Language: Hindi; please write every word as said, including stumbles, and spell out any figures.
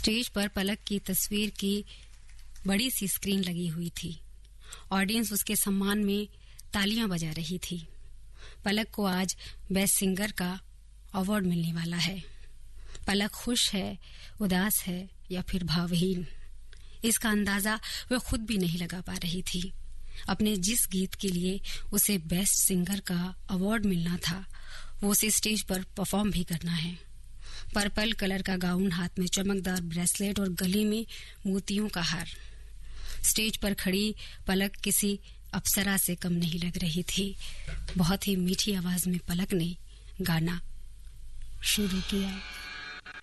स्टेज पर पलक की तस्वीर की बड़ी सी स्क्रीन लगी हुई थी। ऑडियंस उसके सम्मान में तालियां बजा रही थी। पलक को आज बेस्ट सिंगर का अवार्ड मिलने वाला है। पलक खुश है, उदास है या फिर भावहीन, इसका अंदाजा वह खुद भी नहीं लगा पा रही थी। अपने जिस गीत के लिए उसे बेस्ट सिंगर का अवार्ड मिलना था, वो उसे स्टेज पर परफॉर्म भी करना है। पर्पल कलर का गाउन, हाथ में चमकदार ब्रेसलेट और गले में मोतियों का हार। स्टेज पर खड़ी पलक किसी अप्सरा से कम नहीं लग रही थी। बहुत ही मीठी आवाज में पलक ने गाना शुरू किया।